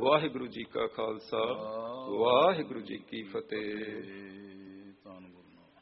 ਵਾਹਿਗੁਰੂ ਜੀ ਕਾ ਖਾਲਸਾ, ਵਾਹਿਗੁਰੂ ਜੀ ਕੀ ਫਤਿਹ। ਧੰਨ ਗੁਰੂ ਨਾਨਕ।